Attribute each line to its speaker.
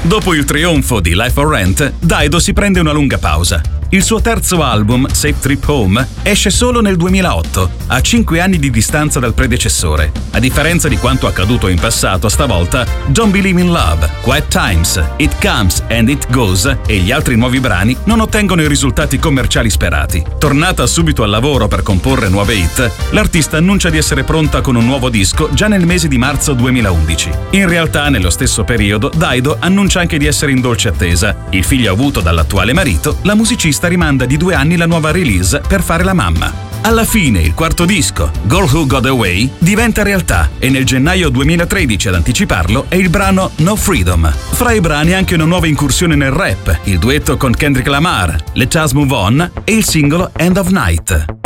Speaker 1: Dopo il trionfo di Life for Rent, Dido si prende una lunga pausa. Il suo terzo album, Safe Trip Home, esce solo nel 2008, a 5 anni di distanza dal predecessore. A differenza di quanto accaduto in passato, stavolta Don't Believe in Love, Quiet Times, It Comes and It Goes e gli altri nuovi brani non ottengono i risultati commerciali sperati. Tornata subito al lavoro per comporre nuove hit, l'artista annuncia di essere pronta con un nuovo disco già nel mese di marzo 2011. In realtà, nello stesso periodo, Dido annuncia anche di essere in dolce attesa. Il figlio avuto dall'attuale marito, la musicista rimanda di 2 anni la nuova release per fare la mamma. Alla fine il quarto disco, Girl Who Got Away, diventa realtà e nel gennaio 2013 ad anticiparlo è il brano No Freedom. Fra i brani anche una nuova incursione nel rap, il duetto con Kendrick Lamar, Let Us Move On e il singolo End of Night.